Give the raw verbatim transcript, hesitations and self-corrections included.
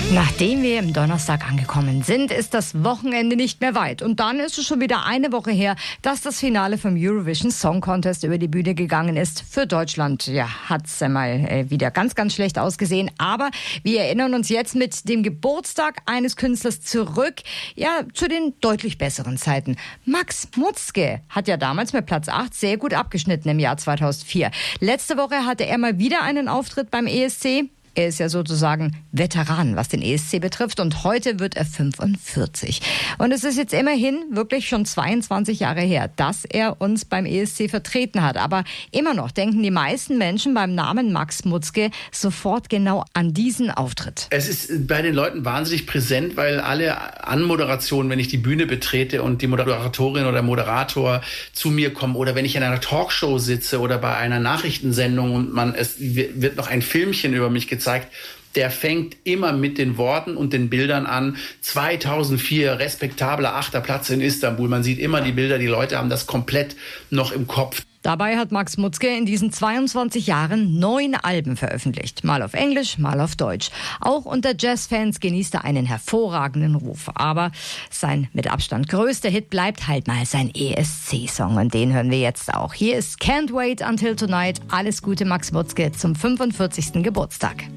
Nachdem wir im Donnerstag angekommen sind, ist das Wochenende nicht mehr weit. Und dann ist es schon wieder eine Woche her, dass das Finale vom Eurovision Song Contest über die Bühne gegangen ist. Für Deutschland ja, hat es mal äh, wieder ganz, ganz schlecht ausgesehen. Aber wir erinnern uns jetzt mit dem Geburtstag eines Künstlers zurück, ja, zu den deutlich besseren Zeiten. Max Mutzke hat ja damals mit Platz acht sehr gut abgeschnitten im Jahr zweitausendvier. Letzte Woche hatte er mal wieder einen Auftritt beim E S C. Er ist ja sozusagen Veteran, was den E S C betrifft, und heute wird er fünfundvierzig. Und es ist jetzt immerhin wirklich schon zweiundzwanzig Jahre her, dass er uns beim E S C vertreten hat. Aber immer noch denken die meisten Menschen beim Namen Max Mutzke sofort genau an diesen Auftritt. Es ist bei den Leuten wahnsinnig präsent, weil alle Anmoderationen, wenn ich die Bühne betrete und die Moderatorin oder Moderator zu mir kommen, oder wenn ich in einer Talkshow sitze oder bei einer Nachrichtensendung und man es wird noch ein Filmchen über mich gezeigt, der fängt immer mit den Worten und den Bildern an. zweitausendvier, respektabler achter Platz in Istanbul. Man sieht immer die Bilder, die Leute haben das komplett noch im Kopf. Dabei hat Max Mutzke in diesen zweiundzwanzig Jahren neun Alben veröffentlicht. Mal auf Englisch, mal auf Deutsch. Auch unter Jazzfans genießt er einen hervorragenden Ruf. Aber sein mit Abstand größter Hit bleibt halt mal sein E S C-Song. Und den hören wir jetzt auch. Hier ist Can't Wait Until Tonight. Alles Gute, Max Mutzke, zum fünfundvierzigsten Geburtstag.